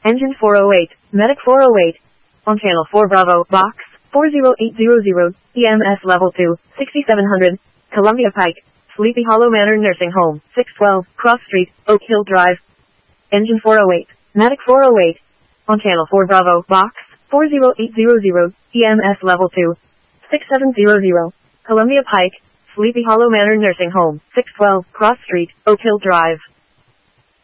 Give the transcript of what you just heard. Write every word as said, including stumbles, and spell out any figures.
Engine four oh eight, Medic four oh eight. On Channel four Bravo, Box, four oh eight hundred, E M S Level two, sixty-seven hundred, Columbia Pike, Sleepy Hollow Manor Nursing Home, six twelve, Cross Street, Oak Hill Drive. Engine four oh eight, Medic four oh eight. On Channel four Bravo, Box, four oh eight hundred, E M S Level two, sixty-seven hundred, Columbia Pike, Sleepy Hollow Manor Nursing Home, six twelve, Cross Street, Oak Hill Drive.